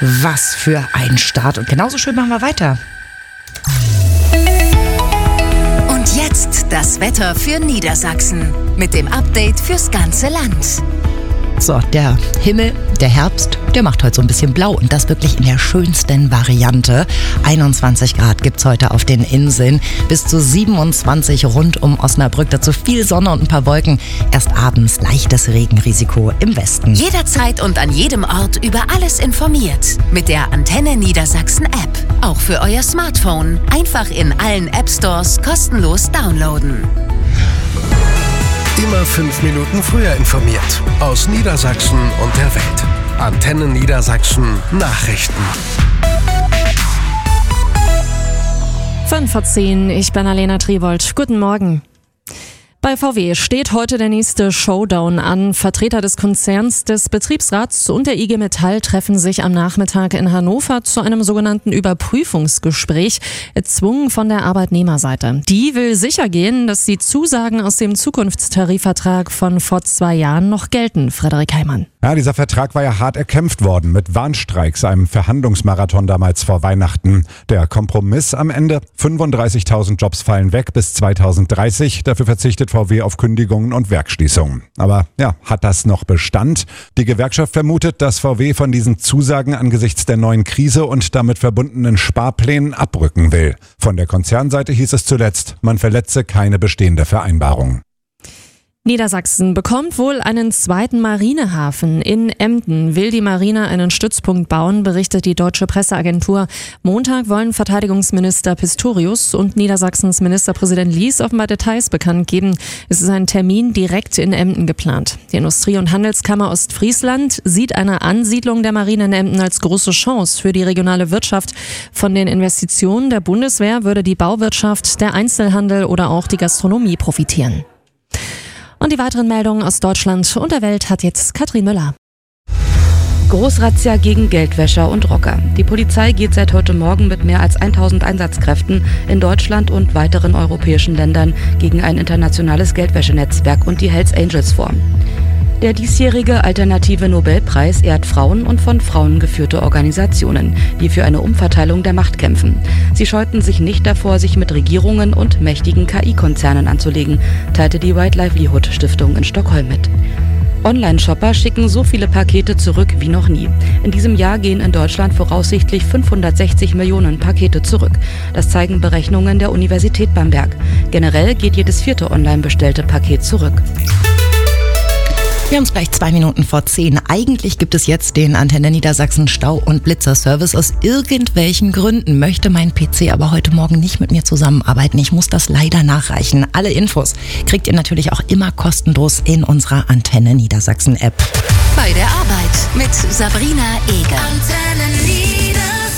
Was für ein Start. Und genauso schön machen wir weiter. Und jetzt das Wetter für Niedersachsen mit dem Update fürs ganze Land. So, der Himmel, der Herbst, der macht heute so ein bisschen blau und das wirklich in der schönsten Variante. 21 Grad gibt's heute auf den Inseln, bis zu 27 rund um Osnabrück. Dazu viel Sonne und ein paar Wolken. Erst abends leichtes Regenrisiko im Westen. Jederzeit und an jedem Ort über alles informiert. Mit der Antenne Niedersachsen App. Auch für euer Smartphone. Einfach in allen App Stores kostenlos downloaden. Immer 5 Minuten früher informiert. Aus Niedersachsen und der Welt. Antenne Niedersachsen Nachrichten. 5:10, ich bin Alena Triwold. Guten Morgen. Bei VW steht heute der nächste Showdown an. Vertreter des Konzerns, des Betriebsrats und der IG Metall treffen sich am Nachmittag in Hannover zu einem sogenannten Überprüfungsgespräch, erzwungen von der Arbeitnehmerseite. Die will sichergehen, dass die Zusagen aus dem Zukunftstarifvertrag von vor 2 Jahren noch gelten. Frederik Heimann. Ja, dieser Vertrag war ja hart erkämpft worden mit Warnstreiks, einem Verhandlungsmarathon damals vor Weihnachten. Der Kompromiss am Ende: 35.000 Jobs fallen weg bis 2030. Dafür verzichtet VW auf Kündigungen und Werksschließungen. Aber ja, hat das noch Bestand? Die Gewerkschaft vermutet, dass VW von diesen Zusagen angesichts der neuen Krise und damit verbundenen Sparplänen abrücken will. Von der Konzernseite hieß es zuletzt, man verletze keine bestehende Vereinbarung. Niedersachsen bekommt wohl einen zweiten Marinehafen. In Emden will die Marine einen Stützpunkt bauen, berichtet die Deutsche Presseagentur. Montag wollen Verteidigungsminister Pistorius und Niedersachsens Ministerpräsident Lies offenbar Details bekannt geben. Es ist ein Termin direkt in Emden geplant. Die Industrie- und Handelskammer Ostfriesland sieht eine Ansiedlung der Marine in Emden als große Chance für die regionale Wirtschaft. Von den Investitionen der Bundeswehr würde die Bauwirtschaft, der Einzelhandel oder auch die Gastronomie profitieren. Und die weiteren Meldungen aus Deutschland und der Welt hat jetzt Katrin Müller. Großrazzia gegen Geldwäscher und Rocker. Die Polizei geht seit heute Morgen mit mehr als 1000 Einsatzkräften in Deutschland und weiteren europäischen Ländern gegen ein internationales Geldwäschenetzwerk und die Hells Angels vor. Der diesjährige Alternative Nobelpreis ehrt Frauen und von Frauen geführte Organisationen, die für eine Umverteilung der Macht kämpfen. Sie scheuten sich nicht davor, sich mit Regierungen und mächtigen KI-Konzernen anzulegen, teilte die Right Livelihood Stiftung in Stockholm mit. Online-Shopper schicken so viele Pakete zurück wie noch nie. In diesem Jahr gehen in Deutschland voraussichtlich 560 Millionen Pakete zurück. Das zeigen Berechnungen der Universität Bamberg. Generell geht jedes 4. online bestellte Paket zurück. Wir haben es gleich 2 Minuten vor 10. Eigentlich gibt es jetzt den Antenne Niedersachsen Stau- und Blitzerservice. Aus irgendwelchen Gründen möchte mein PC aber heute Morgen nicht mit mir zusammenarbeiten. Ich muss das leider nachreichen. Alle Infos kriegt ihr natürlich auch immer kostenlos in unserer Antenne Niedersachsen App. Bei der Arbeit mit Sabrina Eger. Antenne Niedersachsen.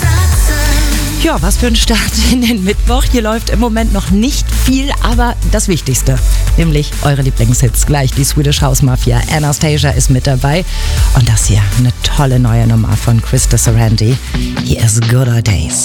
Ja, was für ein Start in den Mittwoch. Hier läuft im Moment noch nicht viel, aber das Wichtigste, nämlich eure Lieblingshits. Gleich die Swedish House Mafia. Anastasia ist mit dabei. Und das hier, eine tolle neue Nummer von Krista Sarandon. Hier ist Good Old Days.